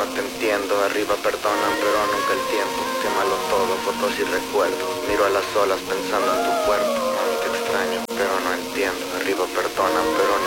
no te entiendo. Arriba perdonan, pero nunca el tiempo. Qué malo todo, fotos y recuerdos. Miro a las olas pensando en tu cuerpo. Mami, te extraño, pero no entiendo. Arriba perdonan, pero